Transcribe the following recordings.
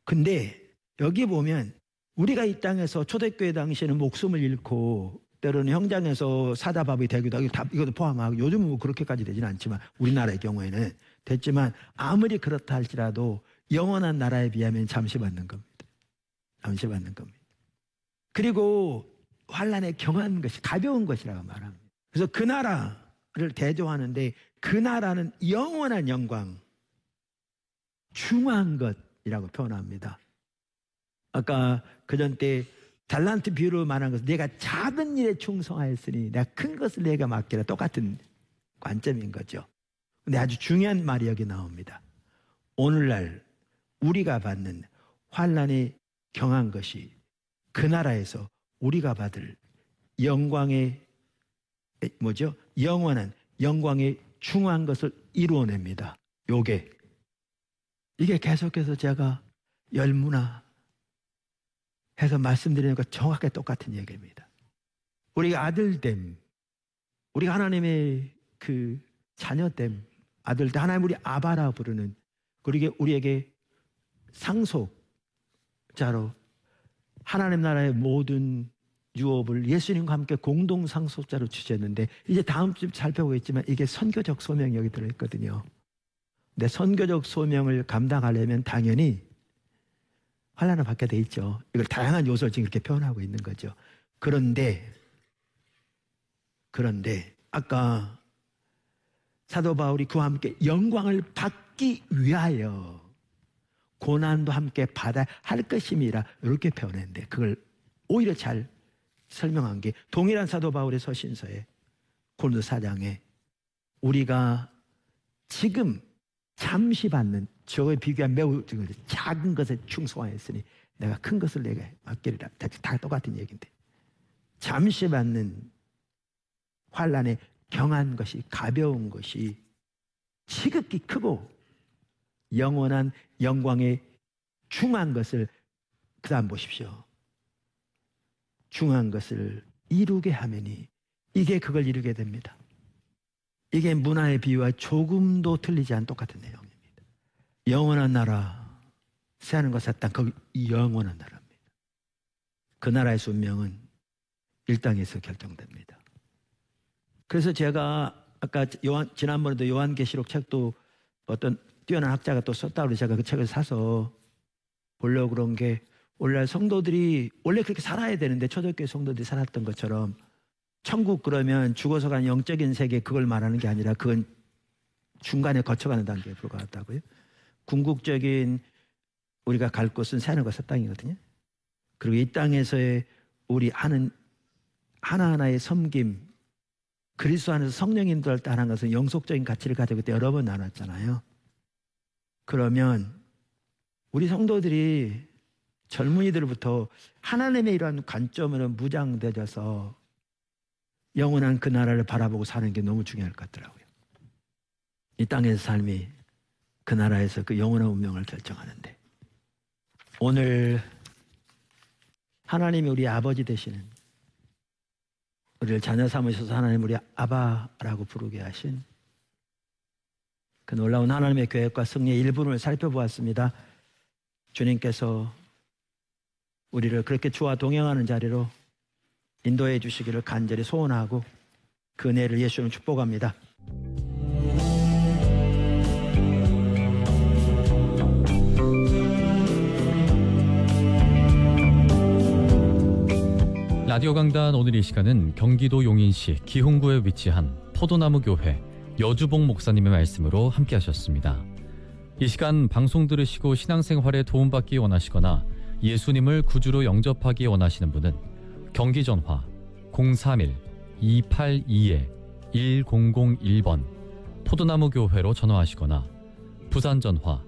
근데 여기 보면 우리가 이 땅에서 초대교회 당시에는 목숨을 잃고 때로는 형장에서 사자밥이 되기도 하고 이것도 포함하고 요즘은 뭐 그렇게까지 되지는 않지만 우리나라의 경우에는 됐지만 아무리 그렇다 할지라도 영원한 나라에 비하면 잠시 받는 겁니다. 잠시 받는 겁니다. 그리고 환난에 경한 것이 가벼운 것이라고 말합니다. 그래서 그 나라를 대조하는데 그 나라는 영원한 영광, 중한 것이라고 표현합니다. 아까 그전 때 달란트 비유로 말한 것은 내가 작은 일에 충성하였으니 내가 큰 것을 내가 맡기라, 똑같은 관점인 거죠. 근데 아주 중요한 말이 여기 나옵니다. 오늘날 우리가 받는 환난에 경한 것이 그 나라에서 우리가 받을 영광의 뭐죠? 영원한 영광의 중한 것을 이루어냅니다. 이게 계속해서 제가 열무나 해서 말씀드리는 것 정확하게 똑같은 얘기입니다. 우리가 아들됨, 우리가 하나님의 그 자녀됨, 아들됨, 하나님 우리 아바라 부르는, 그리고 우리에게 상속자로 하나님 나라의 모든 유업을 예수님과 함께 공동 상속자로 주셨는데, 이제 다음 주 살펴보겠지만 이게 선교적 소명이 여기 들어있거든요. 근데 선교적 소명을 감당하려면 당연히 환난을 받게 돼 있죠. 이걸 다양한 요소를 지금 이렇게 표현하고 있는 거죠. 그런데 아까 사도 바울이 그와 함께 영광을 받기 위하여 고난도 함께 받아야 할 것임이라 이렇게 표현했는데, 그걸 오히려 잘 설명한 게 동일한 사도 바울의 서신서에 고린도 4장에 우리가 지금 잠시 받는 저에 비교한 매우 작은 것에 충성하였으니 내가 큰 것을 내게 맡기리라. 다 똑같은 얘기인데, 잠시 받는 환난에 경한 것이, 가벼운 것이 지극히 크고 영원한 영광의 중한 것을, 그 다음 보십시오. 중한 것을 이루게 하매니, 이게 그걸 이루게 됩니다. 이게 문화의 비유와 조금도 틀리지 않은 똑같은 내용입니다. 영원한 나라, 새하늘 과 새 땅, 거기 영원한 나라입니다. 그 나라의 운명은 이 땅에서 결정됩니다. 그래서 제가 아까 지난번에도 요한계시록 책도 어떤 뛰어난 학자가 또 썼다고 해서 제가 그 책을 사서 보려고 그런 게, 오늘날 성도들이 원래 그렇게 살아야 되는데 초대교회 성도들이 살았던 것처럼 천국 그러면 죽어서 간 영적인 세계, 그걸 말하는 게 아니라 그건 중간에 거쳐가는 단계에 불과하다고요. 궁극적인 우리가 갈 곳은 새하늘과 새 땅이거든요. 그리고 이 땅에서의 우리 하는 하나하나의 섬김, 그리스도 안에서 성령 인도할 때 하는 것은 영속적인 가치를 가지고 그때 여러 번 나눴잖아요. 그러면 우리 성도들이 젊은이들부터 하나님의 이러한 관점으로 무장되어서 영원한 그 나라를 바라보고 사는 게 너무 중요할 것 같더라고요. 이 땅에서 삶이 그 나라에서 그 영원한 운명을 결정하는데, 오늘 하나님이 우리 아버지 되시는, 우리를 자녀 삼으셔서 하나님 우리 아바라고 부르게 하신 그 놀라운 하나님의 계획과 승리의 일부분을 살펴보았습니다. 주님께서 우리를 그렇게 주와 동행하는 자리로 인도해 주시기를 간절히 소원하고 그 은혜를 예수님 축복합니다. 라디오 강단 오늘 이 시간은 경기도 용인시 기흥구에 위치한 포도나무 교회 여주봉 목사님의 말씀으로 함께 하셨습니다. 이 시간 방송 들으시고 신앙생활에 도움받기 원하시거나 예수님을 구주로 영접하기 원하시는 분은 경기 전화 031-282-1001번 포도나무 교회로 전화하시거나 부산 전화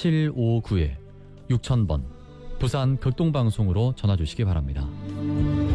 051-759-6000번 부산 극동방송으로 전화 주시기 바랍니다.